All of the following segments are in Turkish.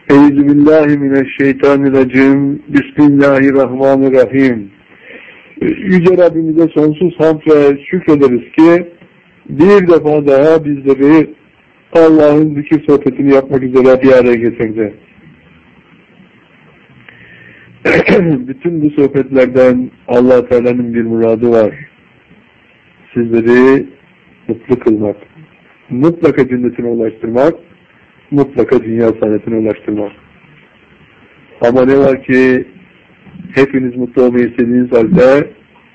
Euzubillahimineşşeytanirracim. Bismillahirrahmanirrahim. Yüce Rabbimize sonsuz hamd ve şükrederiz ki bir defa daha bizleri Allah'ın zikir sohbetini yapmak üzere bir araya getirdi. Bütün bu sohbetlerden Allah Teala'nın bir muradı var. Sizleri mutlu kılmak, mutlaka cennetine ulaştırmak, mutlaka dünya saadetine ulaştırmak. Ama ne var ki hepiniz mutlu olmayı istediğiniz halde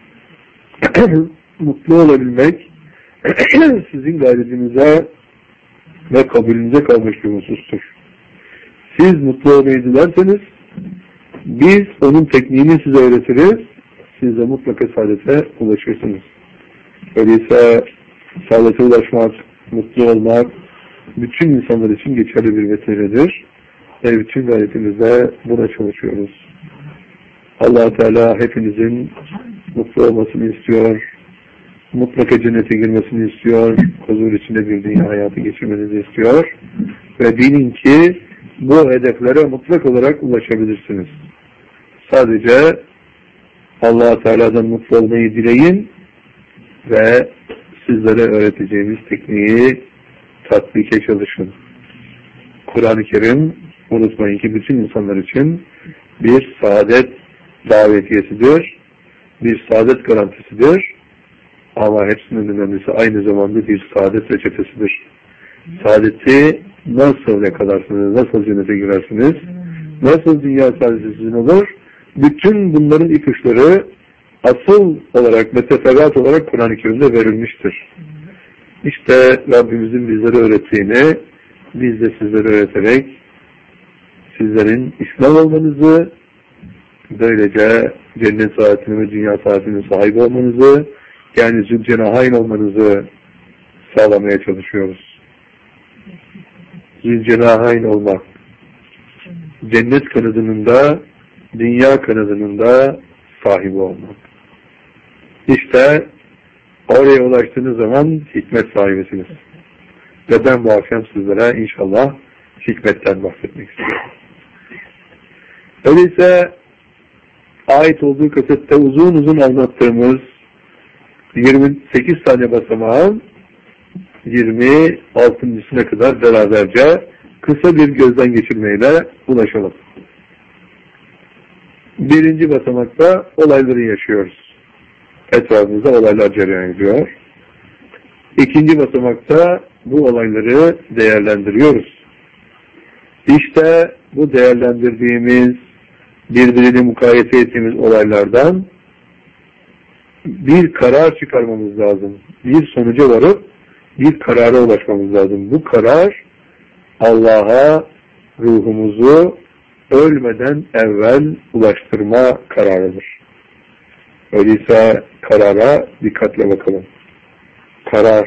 mutlu olabilmek sizin gayretinize ve kabulünüze kalmış bir husustur. Siz mutlu olmayı dilerseniz biz onun tekniğini size öğretiriz. Siz de mutlaka saadete ulaşırsınız. Öyleyse saadete ulaşmak, mutlu olmak bütün insanlar için geçerli bir vesiledir. Ve bütün gayretimizle buna çalışıyoruz. Allah Teala hepinizin mutlu olmasını istiyor. Mutlaka cennete girmesini istiyor. Huzur içinde bir dünya hayatı geçirmenizi istiyor. Ve bilin ki bu hedeflere mutlak olarak ulaşabilirsiniz. Sadece Allah Teala'dan mutlu olmayı dileyin ve sizlere öğreteceğimiz tekniği tatbike çalışın. Kur'an-ı Kerim unutmayın ki bütün insanlar için bir saadet davetiyesidir, bir saadet garantisidir. Ama hepsinin önemlisi aynı zamanda bir saadet reçetesidir. Saadeti nasıl yakalarsınız, nasıl cennete girersiniz, nasıl dünya saadeti sizin olur, bütün bunların ipuçları asıl olarak, meteferruat olarak Kur'an-ı Kerim'de verilmiştir. İşte Rabbimizin bizlere öğrettiğini biz de sizlere öğreterek sizlerin İslam olmanızı, böylece cennet saadetine ve dünya saadetine sahip olmanızı, yani Zülcenahayn olmanızı sağlamaya çalışıyoruz. Zülcenahayn olmak, cennet kanadının da, dünya kanadının da sahibi olmak. İşte oraya ulaştığınız zaman hikmet sahibisiniz. Ve ben bu akşam sizlere inşallah hikmetten bahsetmek istiyorum. Öyleyse ait olduğu kasette uzun uzun anlattığımız 28 tane basamağın 26.sine kadar beraberce kısa bir gözden geçirmeyle ulaşalım. Birinci basamakta olayları yaşıyoruz. Etrafımızda olaylar cereyan ediyor. İkinci basamakta bu olayları değerlendiriyoruz. İşte bu değerlendirdiğimiz, birbirini mukayese ettiğimiz olaylardan bir karar çıkarmamız lazım. Bir sonuca varıp bir karara ulaşmamız lazım. Bu karar Allah'a ruhumuzu ölmeden evvel ulaştırma kararıdır. Öyleyse karara dikkatle bakalım. Karar,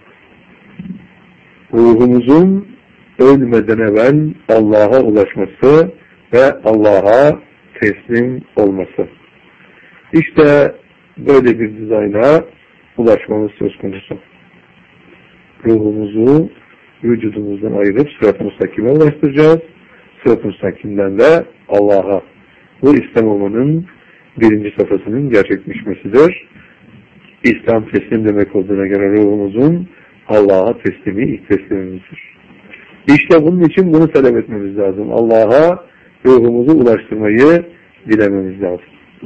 ruhumuzun ölmeden evvel Allah'a ulaşması ve Allah'a teslim olması. İşte böyle bir dizayna ulaşmamız söz konusu. Ruhumuzu vücudumuzdan ayırıp sırat-ı müstakime ulaştıracağız. Sırat-ı müstakimden de Allah'a. Bu İslam olmanın birinci safhasının gerçekleşmesidir. İslam teslim demek olduğuna göre ruhumuzun Allah'a teslimi ilk teslimimizdir. İşte bunun için bunu talep etmemiz lazım. Allah'a ruhumuzu ulaştırmayı dilememiz lazım.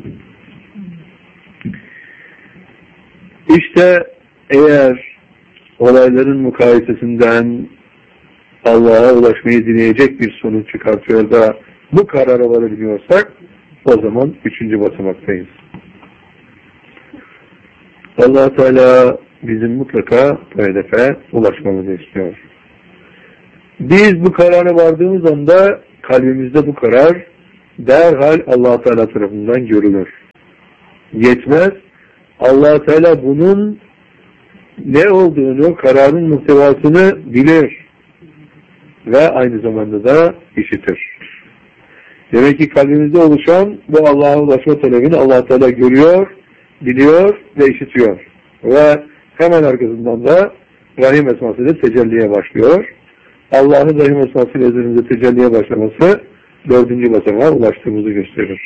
İşte eğer olayların mukayesesinden Allah'a ulaşmayı dileyecek bir sonuç çıkartıyor da bu karara varabiliyorsak o zaman 3. basamaktayız. Allah Teala bizim mutlaka bu hedefe ulaşmamızı istiyor. Biz bu karara vardığımız anda kalbimizde bu karar derhal Allah Teala tarafından görülür. Yetmez. Allah Teala bunun ne olduğunu, kararın muhtevasını bilir ve aynı zamanda da işitir. Demek ki kalbimizde oluşan bu Allah'a ulaşma talebini Allah Teala görüyor, biliyor ve işitiyor. Ve hemen arkasından da Rahim esmasıyla tecelliye başlıyor. Allah'ın rahim esmasıyla üzerimize tecelliye başlaması 4. basamağa ulaştığımızı gösterir.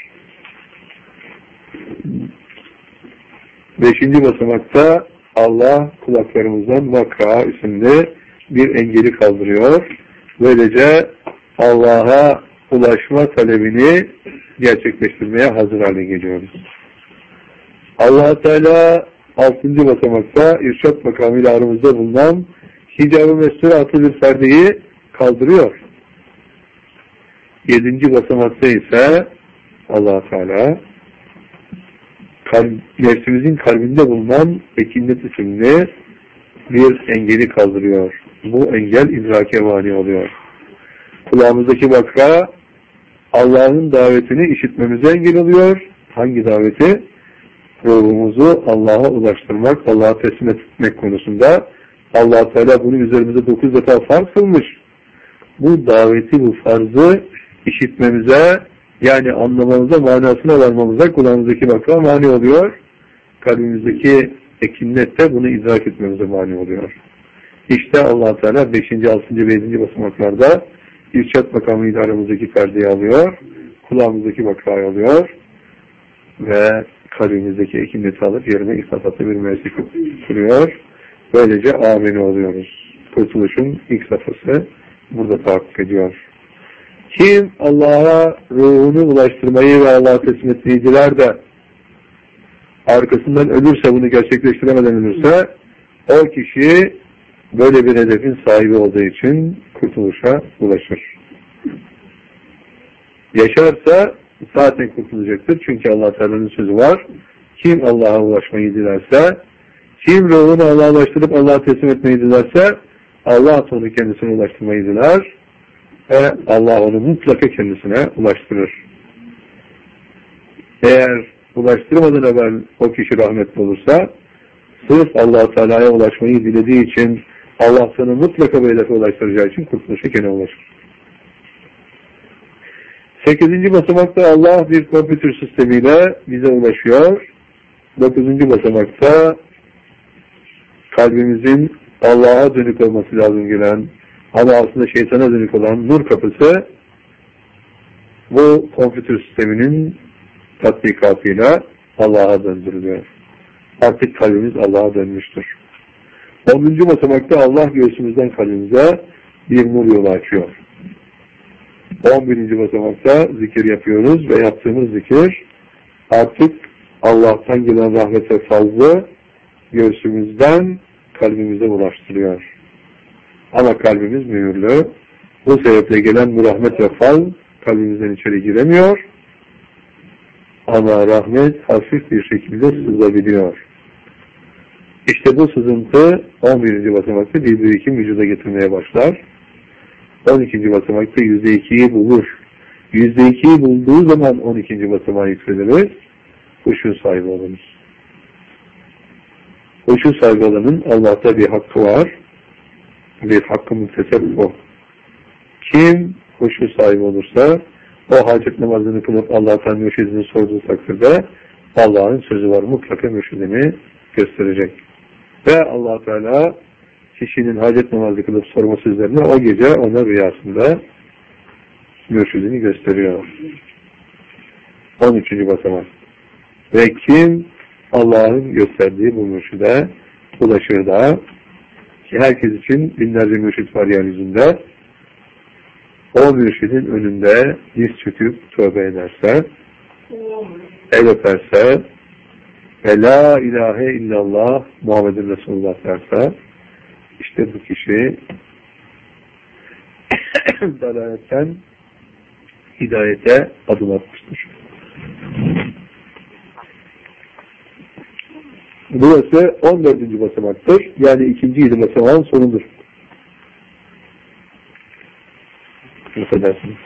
5. basamakta Allah kulaklarımızdan Vakka isimli bir engeli kaldırıyor. Böylece Allah'a ulaşma talebini gerçekleştirmeye hazır hale geliyoruz. Allah Teala 6. basamakta irşad makamıyla aramızda bulunan hicab-ı mesture atı bir perdeyi kaldırıyor. 7. basamakta ise Allah Teala nefsimizin kalbinde bulunan ekinnet isimli bir engeli kaldırıyor. Bu engel idrake mani oluyor. Kulağımızdaki vakra Allah'ın davetini işitmemize engel oluyor. Hangi daveti? Ruhumuzu Allah'a ulaştırmak, Allah'a teslim etmek konusunda Allah Teala bunu üzerimize 9 defa farz kılmış. Bu daveti, bu farzı işitmemize, yani anlamamıza, manasına varmamıza kulağımızdaki vakra mani oluyor. Kalbimizdeki ekinnet de bunu idrak etmemize mani oluyor. İşte Allah Teala 5. 6. ve 7. basamaklarda irşad makamıyla aramızdaki perdeyi alıyor, kulağımızdaki vakrayı alıyor ve kalbimizdeki ekinleti alıp yerine iltifatlı bir müessik kuruyor. Böylece amine oluyoruz. Kurtuluşun ilk safhası burada tahakkuk ediyor. Kim Allah'a ruhunu ulaştırmayı ve Allah'a teslim etmeyi diler de arkasından ölürse, bunu gerçekleştiremeden ölürse, o kişi böyle bir hedefin sahibi olduğu için kurtuluşa ulaşır. Yaşarsa zaten kurtulacaktır. Çünkü Allah Teala'nın sözü var. Kim Allah'a ulaşmayı dilerse, kim ruhunu Allah'a ulaştırıp Allah'a teslim etmeyi dilerse, Allah onu kendisine ulaştırmayı diler ve Allah onu mutlaka kendisine ulaştırır. Eğer ulaştırmadan evvel o kişi rahmetli olursa, sırf Allah Teala'ya ulaşmayı dilediği için, Allah sana mutlaka bu hedefe ulaştıracağı için kurtuluşa gene ulaşır. 8. basamakta Allah bir kompütür sistemiyle bize ulaşıyor. 9. basamakta kalbimizin Allah'a dönük olması lazım gelen ama aslında şeytana dönük olan nur kapısı bu kompütür sisteminin tatbikatıyla Allah'a döndürülüyor. Artık kalbimiz Allah'a dönmüştür. 10. basamakta Allah göğsümüzden kalbimize bir nur yolu açıyor. 11. basamakta zikir yapıyoruz ve yaptığımız zikir artık Allah'tan gelen rahmet ve fazlı göğsümüzden kalbimize ulaştırıyor. Ama kalbimiz mühürlü. Bu sebeple gelen bu rahmet ve faz kalbimizden içeri giremiyor. Ama rahmet hafif bir şekilde sızabiliyor. İşte bu sızıntı 11. basamakta bir birikim vücuda getirmeye başlar. 12. basamakta %2'yi bulur. %2'yi bulduğu zaman 12. basamağa yükseliriz. Huşu sahibi oluruz. Huşu sahibi olanın Allah'ta bir hakkı var. Bir hakkı muktesep o. Kim huşu sahibi olursa o hacet namazını kılıp Allah'tan mürşidini sorduğu takdirde Allah'ın sözü var. Mutlaka mürşidini gösterecek. Ve Allah Teala kişinin hacet namazı kılıp sorması üzerine o gece ona rüyasında mürşidini gösteriyor. 13. basamak. Ve kim Allah'ın gösterdiği bu mürşide ulaşır da, ki herkes için binlerce mürşid var yeryüzünde, o mürşidin önünde diz çöküp tövbe ederse, el öperse ve la ilahe illallah Muhammedun Resulullah derse, işte bu kişi dalaletten hidayete adım atmıştır. Burası 14. basamaktır. Yani 2. 7 basamağın sonudur. Affedersiniz.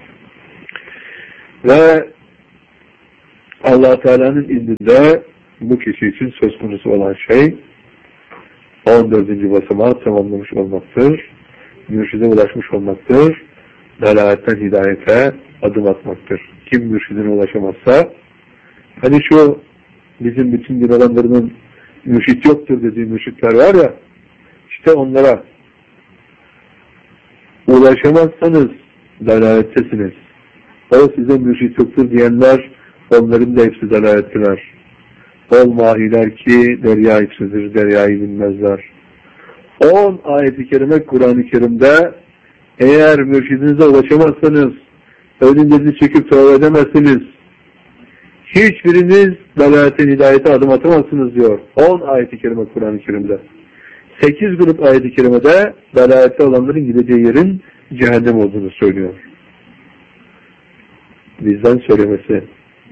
Ve Allah Teala'nın indinde bu kişi için söz konusu olan şey 14. basamağı tamamlamış olmaktır. Mürşide ulaşmış olmaktır. Dalaletten hidayete adım atmaktır. Kim mürşidine ulaşamazsa, hani şu bizim bütün din adamlarının mürşit yoktur dediği mürşitler var ya, işte onlara ulaşamazsanız dalalettesiniz. O size mürşit yoktur diyenler, onların da hepsi dalalettiler. Ol mahiler ki derya hepsidir, deryayı bilmezler. 10 ayet-i kerime Kur'an-ı Kerim'de eğer mürşidinize ulaşamazsanız, önünüzü çekip tövbe edemezsiniz, hiçbiriniz dalaletin hidayete adım atamazsınız diyor. 10 ayet-i kerime Kur'an-ı Kerim'de. 8 grup ayet-i kerimede dalalette olanların gideceği yerin cehennem olduğunu söylüyor. Bizden söylemesi,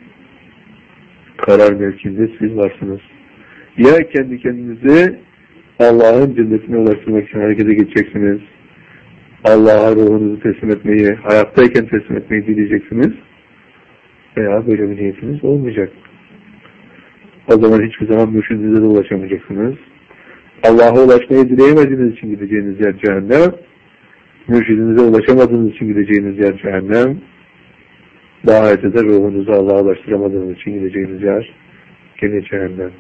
karar mevkinde siz varsınız. Ya kendi kendinizi Allah'ın cennetine ulaştırmak için harekete geçeceksiniz, Allah'a ruhunuzu teslim etmeyi, hayattayken teslim etmeyi dileyeceksiniz, veya böyle bir niyetiniz olmayacak. O zaman hiçbir zaman mürşidinize de ulaşamayacaksınız. Allah'a ulaşmayı dileyemediğiniz için gideceğiniz yer cehennem, mürşidinize ulaşamadığınız için gideceğiniz yer cehennem, daha ötede ruhunuzu Allah'a ulaştıramadığınız için gideceğiniz yer gene cehennem.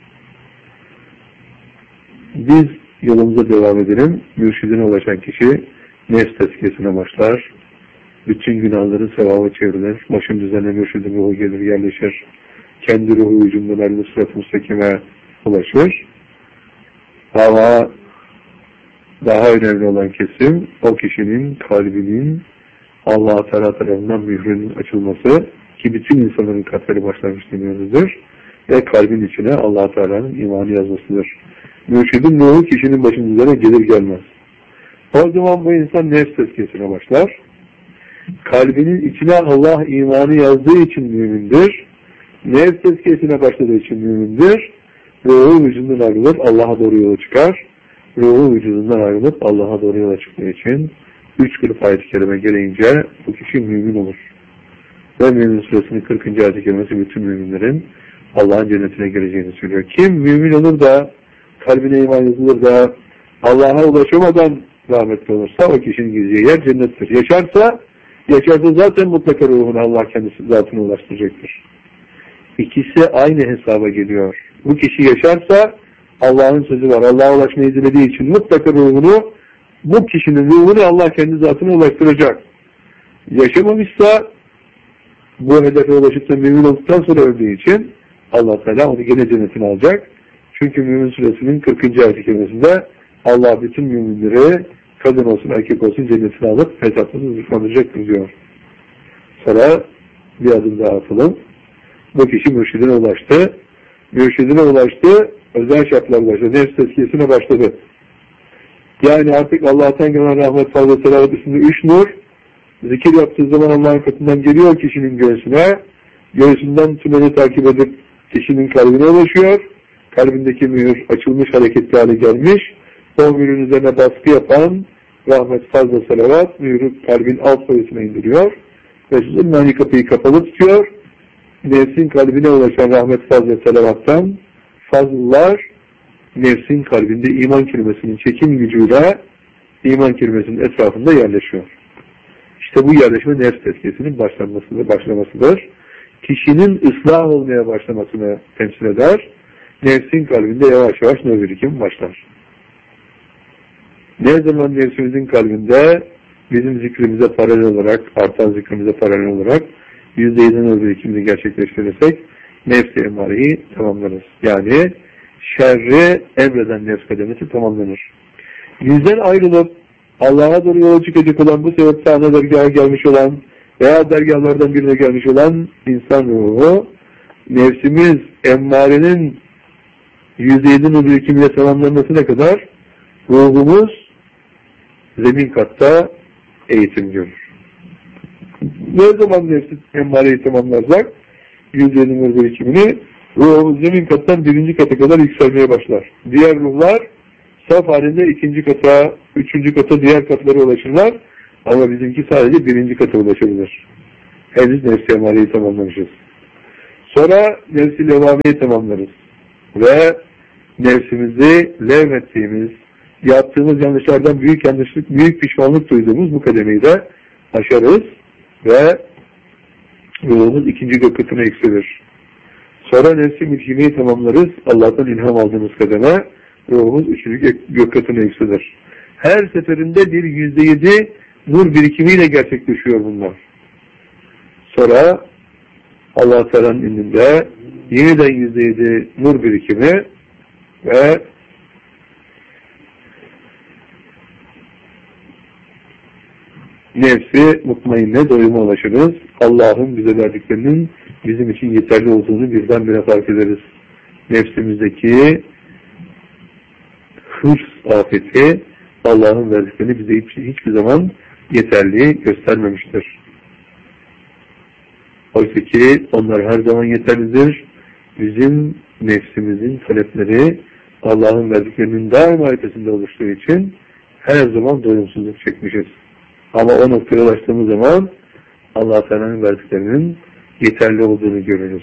Biz yolumuza devam edelim. Mürşidine ulaşan kişi nefs tezkiyesine başlar. Bütün günahların sevabı çevrilir. Başın düzenine mürşidin ruhu gelir, yerleşir. Kendi ruhu hücumdan ayrılıp sırat-ı müstakime ulaşır. Ama daha önemli olan kesim, o kişinin kalbinin Allah-u Teala tarafından mührünün açılması, ki bütün insanların kalpleri başlamış deniyoruzdur, ve kalbin içine Allah-u Teala'nın imanı yazmasıdır. Mürşidin ruhu kişinin başının üzerine gelir gelmez. O zaman bu insan nefs tezkiyesine başlar. Kalbinin içine Allah imanı yazdığı için mümindir. Nefs tezkiyesine başladığı için mümindir. Ruhu vücudundan ayrılır, Allah'a doğru yola çıkar. Ruhu vücudundan ayrılıp Allah'a doğru yola çıktığı için 3 grup ayet-i kerime gereğince bu kişi mümin olur. Ve Mümin Suresinin 40. ayet-i kerimesi bütün müminlerin Allah'ın cennetine gireceğini söylüyor. Kim mümin olur da kalbine iman yazılır da Allah'a ulaşamadan rahmetli olursa o kişinin gideceği yer cennettir. Yaşarsa zaten mutlaka ruhunu Allah kendisi zatına ulaştıracaktır. İkisi aynı hesaba geliyor. Bu kişi yaşarsa Allah'ın sözü var. Allah'a ulaşmayı dilediği için mutlaka ruhunu, bu kişinin ruhunu Allah kendi zatına ulaştıracak. Yaşamamışsa bu hedefe ulaşıp da mümin olduktan sonra öldüğü için Allah Teala onu gene cennetine alacak. Çünkü Mümin Suresinin 40. ayet-i kerimesinde Allah bütün müminleri kadın olsun erkek olsun cennetine alıp hesapsız rızıklandıracaktır diyor. Sonra bir adım daha atalım. Bu kişi mürşidine ulaştı. Mürşidine ulaştı, özel şartlar başladı. Nefs tezkiyesine başladı. Yani artık Allah'tan gelen rahmet, fazla selavat üstünde 3 nur, zikir yaptığı zaman Allah'ın katından geliyor kişinin göğsüne, göğsünden tüneli takip edip kişinin kalbine ulaşıyor, kalbindeki mühür açılmış, hareketli hale gelmiş, o mühürün üzerine baskı yapan rahmet, fazla selavat, mühürü kalbin alt boyutuna indiriyor ve zulmani kapıyı kapalı tutuyor. Nefsin kalbine ulaşan rahmet, fazla selavattan fazlalar nefsin kalbinde iman kelimesinin çekim gücüyle iman kelimesinin etrafında yerleşiyor. İşte bu yerleşme nefs tezkiyesinin başlamasıdır. Kişinin ıslah olmaya başlamasını temsil eder. Nefsin kalbinde yavaş yavaş nur birikim başlar. Ne zaman nefsimizin kalbinde bizim zikrimize paralel olarak, artan zikrimize paralel olarak %7 nur birikimini gerçekleştirirsek nefs-i emareyi tamamlarız. Yani şerri emreden nefs kademesi tamamlanır. Bizden ayrılıp Allah'a doğru yola çıkacak olan, bu sebeple ana dergaha gelmiş olan veya dergahlardan birine gelmiş olan insan ruhu, nefsimiz emmarenin %7 nur birikimiyle tamamlanmasına kadar ruhumuz zemin katta eğitim görür. Ne zaman nefsi emmareyi tamamlarsak %7 nur birikimini, ruhumuz zemin kattan 1. kata kadar yükselmeye başlar. Diğer ruhlar saf halinde 2. kata, 3. kata, diğer katlara ulaşırlar. Ama bizimki sadece 1. kata ulaşabilir. Henüz nefsi emareyi tamamlamışız. Sonra nefsi levameyi tamamlarız. Ve nefsimizi levmettiğimiz, yaptığımız yanlışlardan büyük yanlışlık, büyük pişmanlık duyduğumuz bu kademeyi de aşarız. Ve ruhumuz 2. gök katına yükselir. Sonra nefsi mülhimeyi tamamlarız. Allah'tan ilham aldığımız kademe ruhumuz 3. gök katına yükselir. Her seferinde bir %7 nur birikimiyle gerçekleşiyor bunlar. Sonra Allah Teala'nın indinde yeniden %7 nur birikimi ve nefsi mutmainne doyuma ulaşırız. Allah'ın bize verdiklerinin bizim için yeterli olduğunu birdenbire fark ederiz. Nefsimizdeki hırs afeti Allah'ın verdiklerini bize hiçbir zaman yeterli göstermemiştir. Oysa ki onlar her zaman yeterlidir. Bizim nefsimizin talepleri Allah'ın verdiklerinin daima ötesinde oluştuğu için her zaman doyumsuzluk çekmişiz. Ama o noktaya ulaştığımız zaman Allah Teala'nın verdiklerinin yeterli olduğunu görürüz.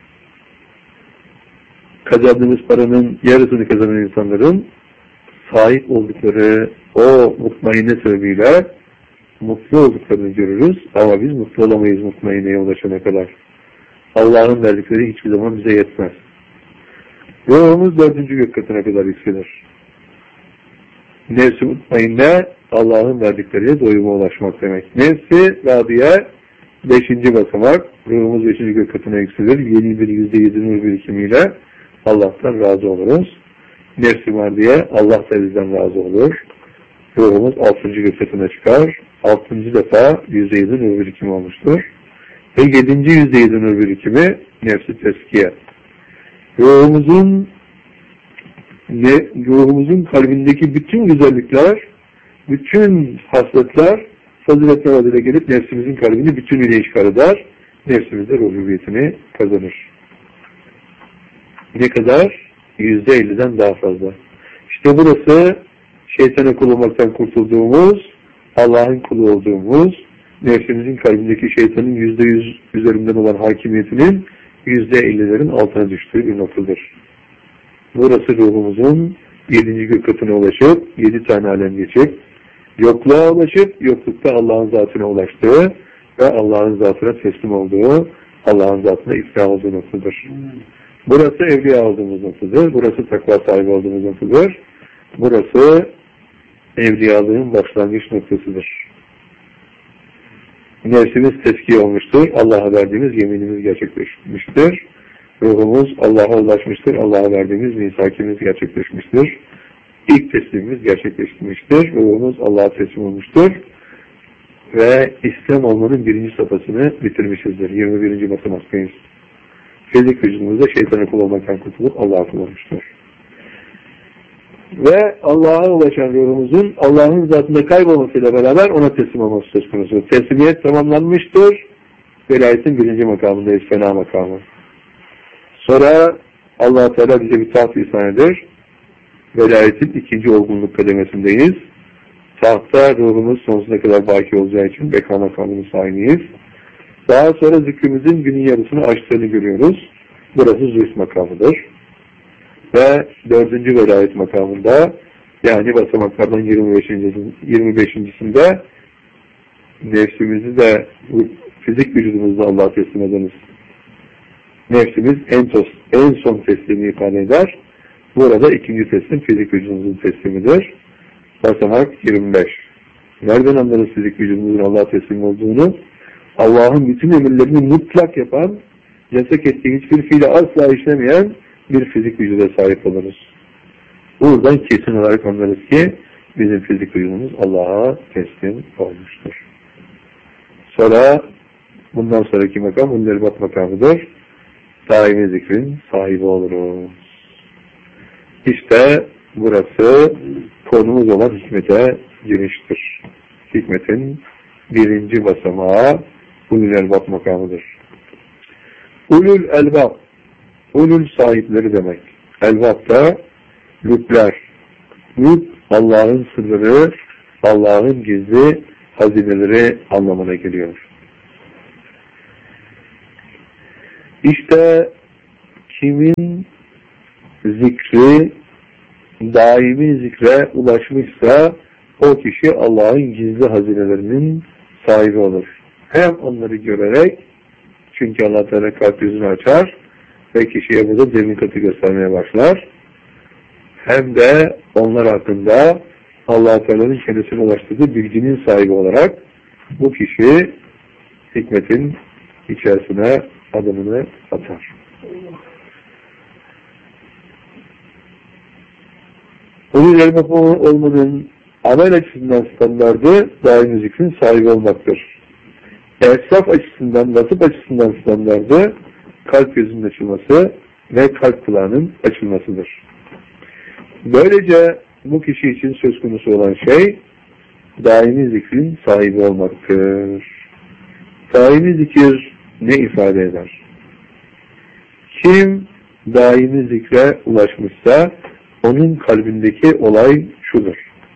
Kazandığımız paranın yarısını kazanan insanların sahip oldukları o mutmainne sebebiyle mutlu olduklarını görürüz. Ama biz mutlu olamayız mutmainneye ulaşana kadar. Allah'ın verdikleri hiçbir zaman bize yetmez. Ruhumuz 4. gök katına kadar yükselir. Nefsi mutmainne Allah'ın verdikleri doyuma ulaşmak demek. Nefsi radiye 5. basamak. Ruhumuz 5. gök katına yükselir. Yeni bir %7 nur birikimiyle Allah'tan razı oluruz. Nefsi var diye Allah da bizden razı olur. Ruhumuz 6. gök katına çıkar. 6. defa %7 nur birikimi olmuştur. Ve 7. %7 nur birikimi nefsi teskiye. Ruhumuzun kalbindeki bütün güzellikler, bütün hasletler, faziletler adıyla gelip nefsimizin kalbini bütünüyle işgal eder. Nefsimizde rububiyetini kazanır. Ne kadar? %50'den daha fazla. İşte burası şeytana kul olmaktan kurtulduğumuz, Allah'ın kulu olduğumuz, nefsimizin kalbindeki şeytanın %100 üzerinden olan hakimiyetinin %50'lerin altına düştüğü bir noktadır. Burası ruhumuzun 7. gök katına ulaşıp 7 tane alem geçip yokluğa ulaşıp yoklukta Allah'ın zatına ulaştığı ve Allah'ın zatına teslim olduğu, Allah'ın zatına iflah olduğu noktadır. Burası evliya olduğumuz noktadır. Burası takva sahibi olduğumuz noktadır. Burası evliyalığın başlangıç noktasıdır. Nefsimiz teskiye olmuştur. Allah'a verdiğimiz yeminimiz gerçekleşmiştir. Ruhumuz Allah'a ulaşmıştır. Allah'a verdiğimiz misakimiz gerçekleşmiştir. İlk teslimimiz gerçekleşmiştir. Ruhumuz Allah'a teslim olmuştur. Ve İslam olmanın 1. safhasını bitirmişizdir. 21. basamaktayız. Fizik vücudumuzda şeytana kul olmaktan kurtulup Allah'a kul olmuştur. Ve Allah'a ulaşan ruhumuzun Allah'ın zatında kaybolmasıyla beraber ona teslim olması söz konusu. Teslimiyet tamamlanmıştır. Velayetin 1. makamındayız, fena makamı. Sonra Allah-u Teala bize bir taht ihsan eder. Velayetin 2. olgunluk kademesindeyiz. Tahtta ruhumuz sonsuza kadar baki olacağı için beka makamının sahibiyiz. Daha sonra zikrimizin günün yarısını açtığını görüyoruz. Burası zühd makamıdır. Ve 4. velayet makamında, yani basamaklardan 25.sinde nefsimizi de fizik vücudumuzda Allah'a teslim ederiz. Nefsimiz en son teslimi ifade eder. Burada 2. teslim fizik vücudumuzun teslimidir. Basamak 25. Nereden anlarız fizik vücudumuzun Allah'a teslim olduğunu? Allah'ın bütün emirlerini mutlak yapan, yasak ettiği hiçbir fiili asla işlemeyen bir fizik vücuda sahip oluruz. Buradan kesin olarak anlarız ki bizim fizik vücudumuz Allah'a teslim olmuştur. Sonra bundan sonraki makam Hunderbat makamıdır. Daimi zikrin sahibi oluruz. İşte burası konumuz olan hikmete giriştir. Hikmetin 1. basamağı Ulul Elbab makamıdır. Ulul Elbab, ulul sahipleri demek. Elbab da lübler. Lüb, Allah'ın sırları, Allah'ın gizli hazineleri anlamına geliyor. İşte kimin zikri, daimi zikre ulaşmışsa o kişi Allah'ın gizli hazinelerinin sahibi olur. Hem onları görerek, çünkü Allah Teala kalp yüzünü açar ve kişiye burada demin katı göstermeye başlar. Hem de onlar hakkında Allah-u Teala'nın kendisine ulaştırdığı bilginin sahibi olarak bu kişi hikmetin içerisine adımını atar. Ulul elbap olmanın amel açısından standardı daimi zikrin sahibi olmaktır. Esraf açısından, vasıf açısından standardı kalp gözünün açılması ve kalp kulağının açılmasıdır. Böylece bu kişi için söz konusu olan şey daimi zikrin sahibi olmaktır. Daimi zikir ne ifade eder? Kim daimi zikre ulaşmışsa onun kalbindeki olay şudur.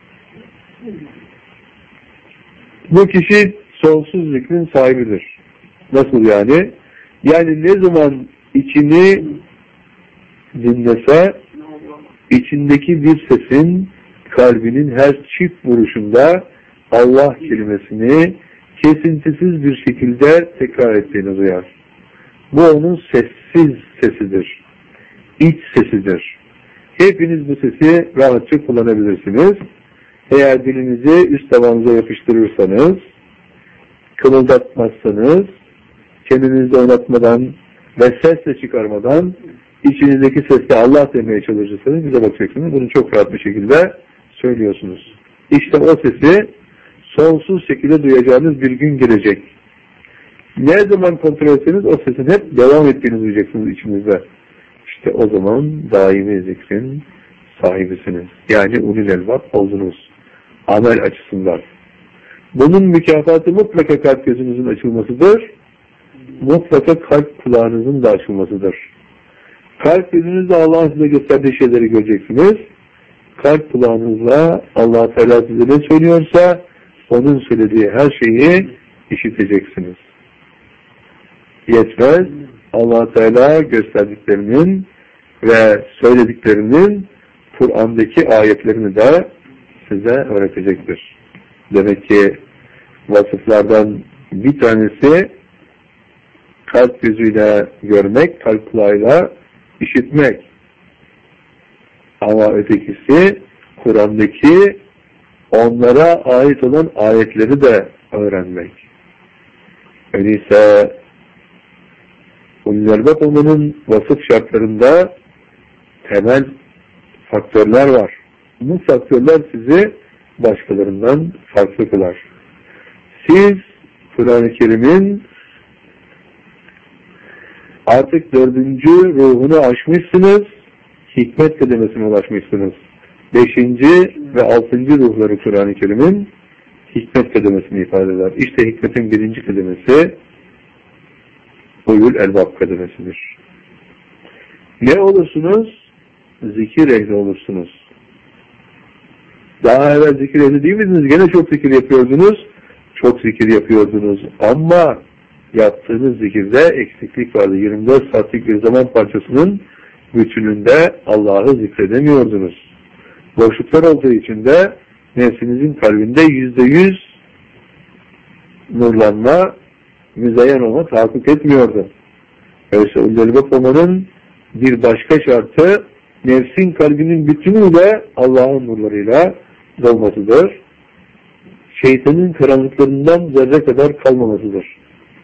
Bu kişi sonsuz zikrin sahibidir. Nasıl yani? Yani ne zaman içini dinlese, içindeki bir sesin kalbinin her çift vuruşunda Allah kelimesini kesintisiz bir şekilde tekrar ettiğini duyar. Bu onun sessiz sesidir. İç sesidir. Hepiniz bu sesi rahatça kullanabilirsiniz. Eğer dilinizi üst tabanınıza yapıştırırsanız, kımıldatmazsanız, kendinizde oynatmadan ve sesle çıkarmadan içinizdeki sesle Allah demeye çalışırsanız bize bakacaksınız. Bunu çok rahat bir şekilde söylüyorsunuz. İşte o sesi sonsuz şekilde duyacağınız bir gün gelecek. Ne zaman kontrol etseniz o sesin hep devam ettiğini duyacaksınız içinizde. İşte o zaman daimi zikrin sahibisiniz. Yani ulul elbap oldunuz. Amel açısından. Bunun mükafatı mutlaka kalp gözünüzün açılmasıdır. Mutlaka kalp kulağınızın da açılmasıdır. Kalp gözünüzle Allah'ın size gösterdiği şeyleri göreceksiniz. Kalp kulağınızla Allah Teala size ne söylüyorsa onun söylediği her şeyi işiteceksiniz. Yetmez. Allah Teala gösterdiklerinin ve söylediklerinin Kur'an'daki ayetlerini de size öğretecektir. Demek ki vasıflardan bir tanesi kalp gözüyle görmek, kalp kulağıyla işitmek. Ama ötekisi Kur'an'daki onlara ait olan ayetleri de öğrenmek. Öyleyse ulul elbap olmanın vasıf şartlarında temel faktörler var. Bu faktörler sizi başkalarından farklı kılar. Siz Kur'an-ı Kerim'in artık 4. ruhunu aşmışsınız, hikmet kademesine ulaşmışsınız. 5. ve 6. ruhları Kur'an-ı Kerim'in hikmet kademesini ifade eder. İşte hikmetin 1. kademesi ulul elbap kademesidir. Ne olursunuz? Zikir ehli olursunuz. Daha evvel zikir ehli değil miydiniz? Gene çok zikir yapıyordunuz. Çok zikir yapıyordunuz. Ama yaptığınız zikirde eksiklik vardı. 24 saatlik bir zaman parçasının bütününde Allah'ı zikredemiyordunuz. Boşluklar olduğu için de nefsinizin kalbinde %100 nurlanma, müzeyyen olma tahakkuk etmiyordu. Öyleyse ulul elbap olmanın bir başka şartı nefsin kalbinin bütünüyle Allah'ın nurlarıyla dolmasıdır. Şeytanın karanlıklarından zerre kadar kalmamasıdır.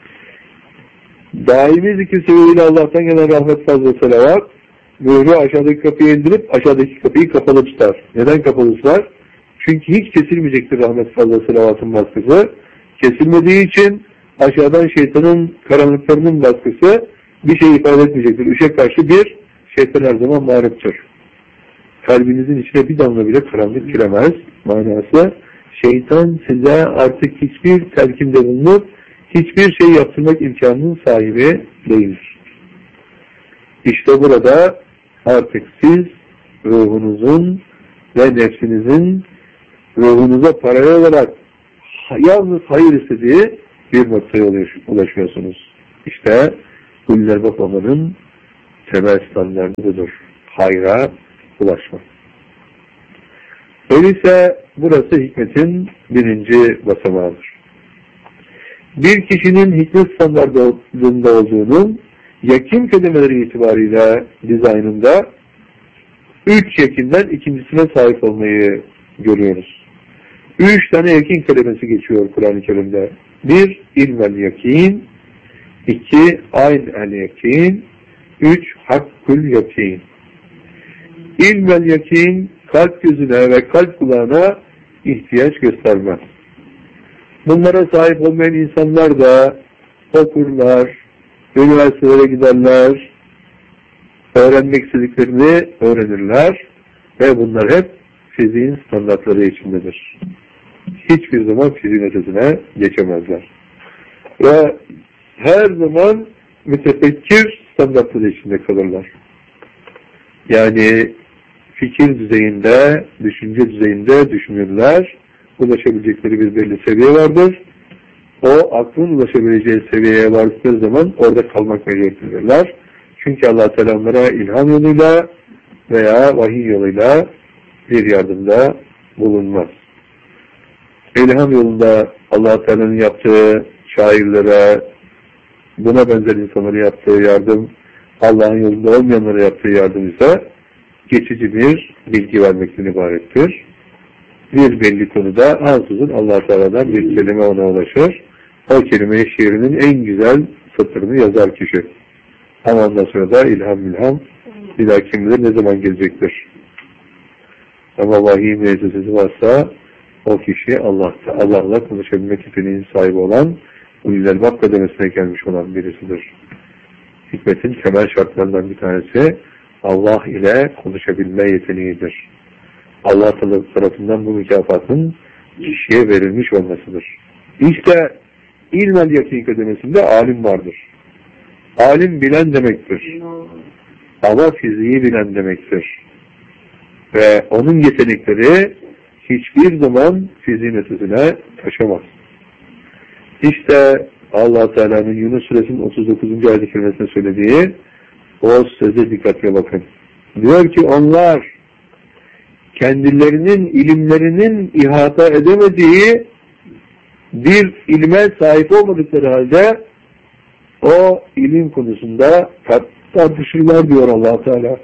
Daimi zikir sebebiyle Allah'tan gelen rahmet, fazla selavat mührü aşağıdaki kapıyı indirip aşağıdaki kapıyı kapalı tutar. Neden kapalı tutar? Çünkü hiç kesilmeyecektir rahmet, fazla selavatın baskısı. Kesilmediği için aşağıdan şeytanın karanlıklarının baskısı bir şey ifade etmeyecektir. Işığa karşı bir şeytan her zaman mağruptur. Kalbinizin içine bir damla bile karanlık giremez manası. Şeytan size artık hiçbir telkinde bulunup hiçbir şey yaptırmak imkanının sahibi değildir. İşte burada artık siz ruhunuzun ve nefsinizin ruhunuza paralel olarak yalnız hayır istediği bir noktaya ulaşıyorsunuz. İşte ulul elbap olmanın temel standartı budur. Hayra ulaşmak. Öyleyse burası hikmetin 1. basamağıdır. Bir kişinin hikmet standartında olduğunun yakin kelimeleri itibariyle dizaynında 3 yakinden ikincisine sahip olmayı görüyoruz. 3 tane yakin kelimesi geçiyor Kur'an-ı Kerim'de. 1. İlmel yakin, 2. Aynel yakin, 3. Hakkul yakin. İlmel yakin, kalp gözüne ve kalp kulağına ihtiyaç göstermez. Bunlara sahip olmayan insanlar da okurlar, üniversitelere giderler, öğrenmek istediklerini öğrenirler ve bunlar hep fiziğin standartları içindedir. Hiçbir zaman fiziğin ötesine geçemezler. Ve her zaman mütefekkir standartları içinde kalırlar. Yani fikir düzeyinde, düşünce düzeyinde düşünürler. Ulaşabilecekleri bir belli seviye vardır. O aklın ulaşabileceği seviyeye vardıkları zaman orada kalmak mecburidirler. Çünkü Allah Teala onlara ilham yoluyla veya vahiy yoluyla bir yardımda bulunmaz. İlham yolunda Allah Teala'nın yaptığı şairlere, buna benzer insanlara yaptığı yardım, Allah'ın yolunda olmayanlara yaptığı yardım ise geçici bir bilgi vermekten ibarettir. Bir belli konuda ansızın Allah Teala'dan bir kelime ona ulaşır. O kelime-i şiirinin en güzel satırını yazar kişi. Ama ondan sonra da ilham bir daha kim bilir ne zaman gelecektir. Ama vahiy müessesesi varsa o kişi Allah'la konuşabilmek yeteneğinin sahibi olan ulul elbab kademesine gelmiş olan birisidir. Hikmetin temel şartlarından bir tanesi Allah ile konuşabilme yeteneğidir. Allah tarafından bu mükafatın kişiye verilmiş olmasıdır. İşte ilmel yakin kademesinde alim vardır. Alim bilen demektir. Ama fiziği bilen demektir. Ve onun yetenekleri hiçbir zaman fiziğin ötesine taşımaz. İşte Allah Teala'nın Yunus Suresinin 39. ayet-i kerimesinde söylediği o söze dikkatle bakın. Diyor ki onlar kendilerinin ilimlerinin ihata edemediği bir ilme sahip olmadıkları halde o ilim konusunda tartışırlar diyor Allah Teala.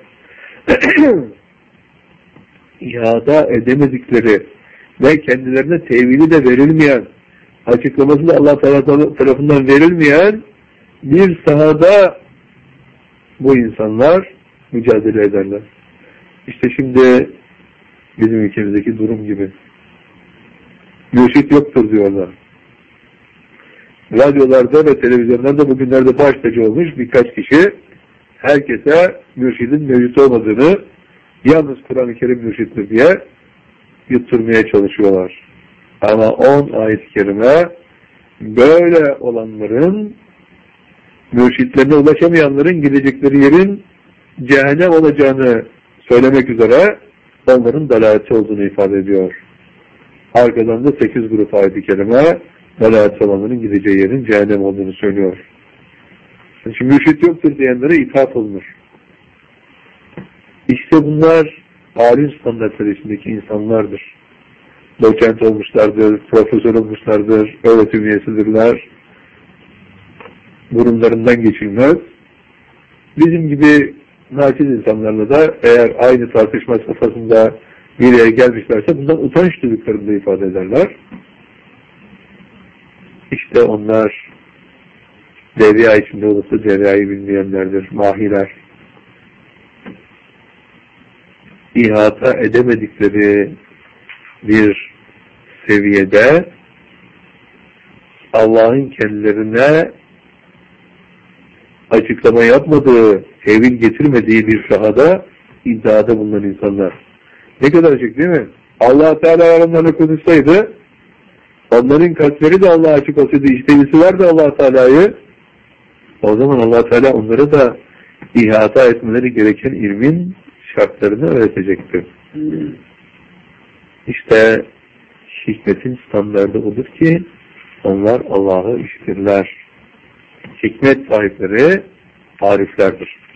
İhata edemedikleri ve kendilerine tevili de verilmeyen, açıklaması da Allah Teala tarafından verilmeyen bir sahada bu insanlar mücadele ederler. İşte şimdi bizim ülkemizdeki durum gibi. Mürşit yoktur diyorlar. Radyolarda ve televizyonlarda bugünlerde baş tacı olmuş birkaç kişi herkese mürşidin mevcut olmadığını, yalnız Kur'an-ı Kerim mürşittir diye yutturmaya çalışıyorlar. Ama 10 ayet-i kerime böyle olanların, mürşitlerine ulaşamayanların gidecekleri yerin cehennem olacağını söylemek üzere onların dalaleti olduğunu ifade ediyor. Arkadan da 8 grup ayet-i kerime dalaleti olanların gideceği yerin cehennem olduğunu söylüyor. Şimdi mürşit yoktur diyenlere itaat olunur. İşte bunlar alim standartları içindeki insanlardır. Doçent olmuşlardır, profesör olmuşlardır, öğretim üyesidirler. Burunlarından geçilmez. Bizim gibi naçiz insanlarla da eğer aynı tartışma safhasında bir yere gelmişlerse bundan utanç duyduklarını da ifade ederler. İşte onlar derya içinde olursa deryayı bilmeyenlerdir, mahiler. İhata edemedikleri bir seviyede Allah'ın kendilerine açıklama yapmadığı, tevil getirmediği bir sahada iddiada bulunan insanlar. Ne kadar açık değil mi? Allah Teala onlarla konuşsaydı, onların kalpleri de Allah'a açık olsaydı, iştevisi vardı Allah Teala'yı, o zaman Allah Teala onlara da ihata etmeleri gereken ilmin şartlarını öğretecektir. İşte hikmetin standardı odur ki onlar Allah'ı işitirler. Hikmet sahipleri ariflerdir.